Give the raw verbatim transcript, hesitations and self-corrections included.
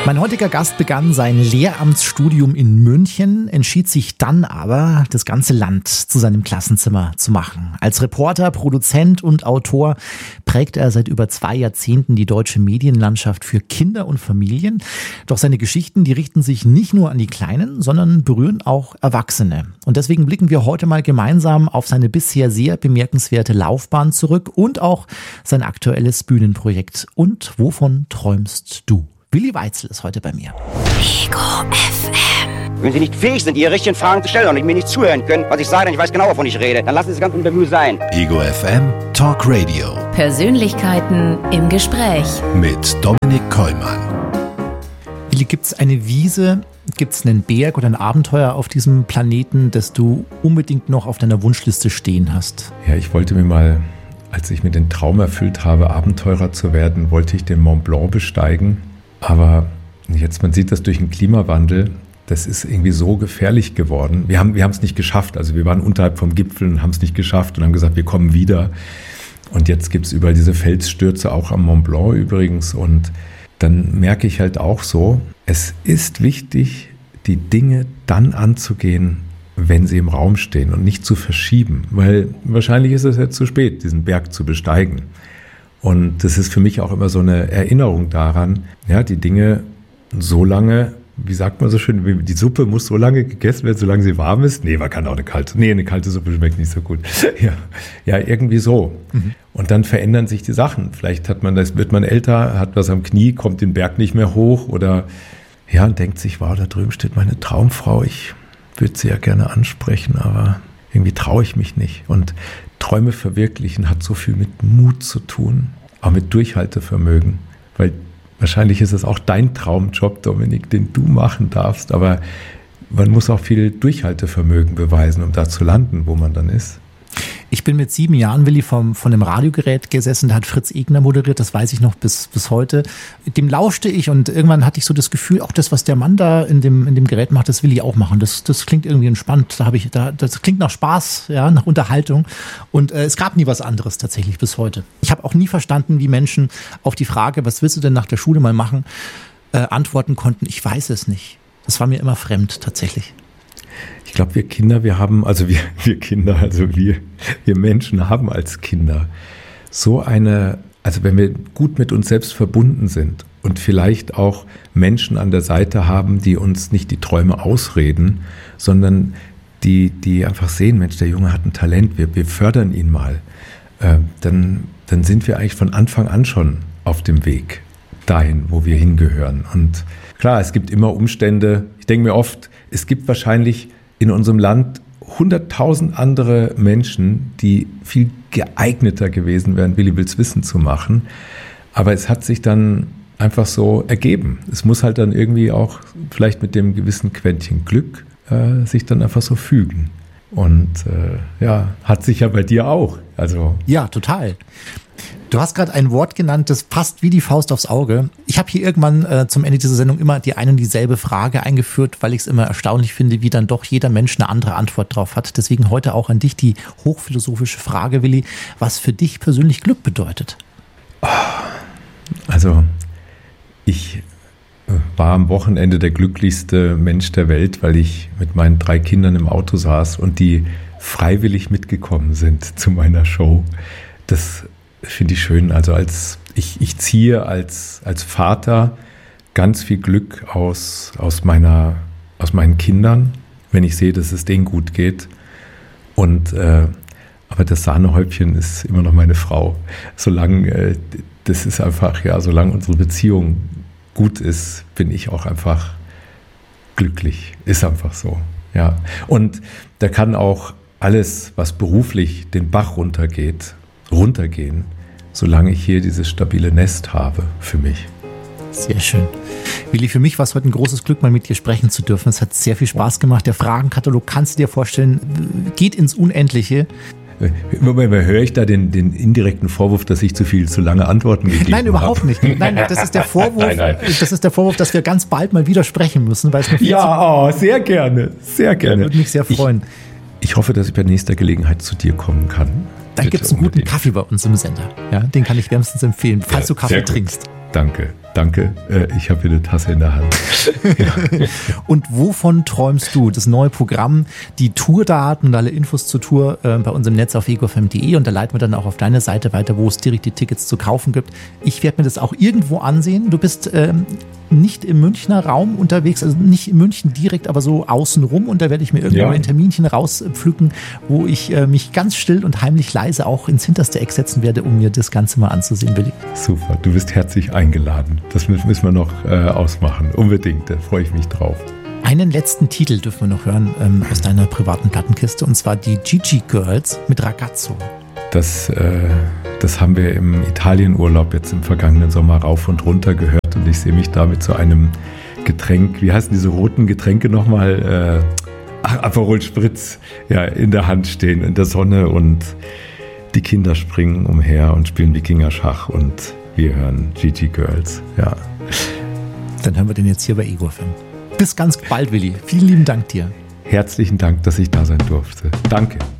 Mein heutiger Gast begann sein Lehramtsstudium in München, entschied sich dann aber, das ganze Land zu seinem Klassenzimmer zu machen. Als Reporter, Produzent und Autor prägt er seit über zwei Jahrzehnten die deutsche Medienlandschaft für Kinder und Familien. Doch seine Geschichten, die richten sich nicht nur an die Kleinen, sondern berühren auch Erwachsene. Und deswegen blicken wir heute mal gemeinsam auf seine bisher sehr bemerkenswerte Laufbahn zurück und auch sein aktuelles Bühnenprojekt. Und wovon träumst du? Willi Weitzel ist heute bei mir. Ego F M. Wenn Sie nicht fähig sind, Ihre richtigen Fragen zu stellen und mir nicht zuhören können, was ich sage, denn ich weiß genau, wovon ich rede, dann lassen Sie das ganze Interview sein. Ego F M Talk Radio. Persönlichkeiten im Gespräch. Mit Dominik Kollmann. Willi, gibt es eine Wiese, gibt es einen Berg oder ein Abenteuer auf diesem Planeten, das du unbedingt noch auf deiner Wunschliste stehen hast? Ja, ich wollte mir mal, als ich mir den Traum erfüllt habe, Abenteurer zu werden, wollte ich den Mont Blanc besteigen. Aber jetzt, man sieht das durch den Klimawandel, das ist irgendwie so gefährlich geworden. Wir haben wir haben es nicht geschafft. Also wir waren unterhalb vom Gipfel und haben es nicht geschafft und haben gesagt, wir kommen wieder. Und jetzt gibt es überall diese Felsstürze, auch am Mont Blanc übrigens. Und dann merke ich halt auch so, es ist wichtig, die Dinge dann anzugehen, wenn sie im Raum stehen und nicht zu verschieben. Weil wahrscheinlich ist es jetzt zu spät, diesen Berg zu besteigen. Und das ist für mich auch immer so eine Erinnerung daran, ja, die Dinge so lange, wie sagt man so schön, die Suppe muss so lange gegessen werden, solange sie warm ist. Nee, man kann auch eine kalte, nee, eine kalte Suppe schmeckt nicht so gut. Ja, ja, irgendwie so. Mhm. Und dann verändern sich die Sachen. Vielleicht hat man das, wird man älter, hat was am Knie, kommt den Berg nicht mehr hoch oder, ja, und denkt sich, wow, da drüben steht meine Traumfrau, ich würde sie ja gerne ansprechen, aber irgendwie traue ich mich nicht. Und Träume verwirklichen hat so viel mit Mut zu tun, auch mit Durchhaltevermögen, weil wahrscheinlich ist es auch dein Traumjob, Dominik, den du machen darfst, aber man muss auch viel Durchhaltevermögen beweisen, um da zu landen, wo man dann ist. Ich bin mit sieben Jahren, Willi, vom, von einem Radiogerät gesessen, da hat Fritz Egner moderiert, das weiß ich noch bis, bis heute. Dem lauschte ich und irgendwann hatte ich so das Gefühl, auch das, was der Mann da in dem, in dem Gerät macht, das will ich auch machen. Das, das klingt irgendwie entspannt, da habe ich, da, das klingt nach Spaß, ja, nach Unterhaltung. Und äh, es gab nie was anderes tatsächlich bis heute. Ich habe auch nie verstanden, wie Menschen auf die Frage, was willst du denn nach der Schule mal machen, äh, antworten konnten, ich weiß es nicht. Das war mir immer fremd tatsächlich. Ich glaube, wir Kinder, wir haben, also wir, wir Kinder, also wir, wir Menschen haben als Kinder so eine, also wenn wir gut mit uns selbst verbunden sind und vielleicht auch Menschen an der Seite haben, die uns nicht die Träume ausreden, sondern die, die einfach sehen, Mensch, der Junge hat ein Talent, wir, wir fördern ihn mal, äh, dann, dann sind wir eigentlich von Anfang an schon auf dem Weg dahin, wo wir hingehören. Und klar, es gibt immer Umstände, ich denke mir oft, es gibt wahrscheinlich in unserem Land hunderttausend andere Menschen, die viel geeigneter gewesen wären, Willi will's wissen zu machen. Aber es hat sich dann einfach so ergeben. Es muss halt dann irgendwie auch vielleicht mit dem gewissen Quäntchen Glück äh, sich dann einfach so fügen. Und äh, ja, hat sich ja bei dir auch. Also ja, total. Du hast gerade ein Wort genannt, das passt wie die Faust aufs Auge. Ich habe hier irgendwann äh, zum Ende dieser Sendung immer die eine und dieselbe Frage eingeführt, weil ich es immer erstaunlich finde, wie dann doch jeder Mensch eine andere Antwort drauf hat. Deswegen heute auch an dich die hochphilosophische Frage, Willi, was für dich persönlich Glück bedeutet. Also ich war am Wochenende der glücklichste Mensch der Welt, weil ich mit meinen drei Kindern im Auto saß und die freiwillig mitgekommen sind zu meiner Show. Das finde ich schön. Also als ich, ich ziehe als, als Vater ganz viel Glück aus, aus, meiner, aus meinen Kindern, wenn ich sehe, dass es denen gut geht. Und äh, aber das Sahnehäubchen ist immer noch meine Frau. Solange äh, das ist einfach, ja, solange unsere Beziehung gut ist, bin ich auch einfach glücklich. Ist einfach so. Ja. Und da kann auch alles, was beruflich den Bach runtergeht, runtergehen, solange ich hier dieses stabile Nest habe für mich. Sehr schön. Willi, für mich war es heute ein großes Glück, mal mit dir sprechen zu dürfen. Es hat sehr viel Spaß gemacht. Der Fragenkatalog, kannst du dir vorstellen, geht ins Unendliche. Höre ich da den, den indirekten Vorwurf, dass ich zu viel, zu lange Antworten gegeben habe? Nein, überhaupt nicht. Nein, das ist der Vorwurf, nein, nein. Das ist der Vorwurf, dass wir ganz bald mal wieder sprechen müssen. Weil es noch ja, oh, sehr gerne, sehr gerne. Würde mich sehr freuen. Ich, ich hoffe, dass ich bei nächster Gelegenheit zu dir kommen kann. Dann gibt es einen guten Kaffee bei uns im Sender. Ja, den kann ich wärmstens empfehlen, falls ja, du Kaffee trinkst. Danke. danke, äh, ich habe hier eine Tasse in der Hand. Ja. Und wovon träumst du? Das neue Programm, die Tourdaten und alle Infos zur Tour äh, bei uns im Netz auf ego f m punkt de und da leiten wir dann auch auf deine Seite weiter, wo es direkt die Tickets zu kaufen gibt. Ich werde mir das auch irgendwo ansehen. Du bist ähm, nicht im Münchner Raum unterwegs, also nicht in München direkt, aber so außenrum und da werde ich mir irgendwo ja. ein Terminchen rauspflücken, wo ich äh, mich ganz still und heimlich leise auch ins hinterste Eck setzen werde, um mir das Ganze mal anzusehen, Willi. Super, du bist herzlich eingeladen. Das müssen wir noch äh, ausmachen. Unbedingt, da freue ich mich drauf. Einen letzten Titel dürfen wir noch hören ähm, aus deiner privaten Plattenkiste und zwar die Gigi Girls mit Ragazzo. Das, äh, das haben wir im Italienurlaub jetzt im vergangenen Sommer rauf und runter gehört und ich sehe mich da mit so einem Getränk, wie heißen diese roten Getränke nochmal? Äh, ach, Aperol Spritz, ja, in der Hand stehen, in der Sonne und die Kinder springen umher und spielen Wikingerschach und wir hören Gigi Girls, ja. Dann hören wir den jetzt hier bei Ego F M. Bis ganz bald, Willi. Vielen lieben Dank dir. Herzlichen Dank, dass ich da sein durfte. Danke.